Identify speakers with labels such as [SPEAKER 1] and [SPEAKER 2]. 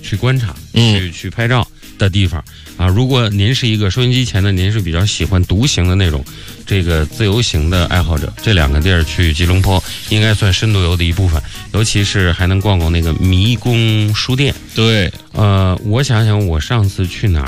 [SPEAKER 1] 去观察、去拍照的地方啊。如果您是一个收音机前的，您是比较喜欢独行的那种这个自由行的爱好者，这2个地儿去吉隆坡应该算深度游的一部分，尤其是还能逛逛那个迷宫书店。
[SPEAKER 2] 对，
[SPEAKER 1] 我想想我上次去哪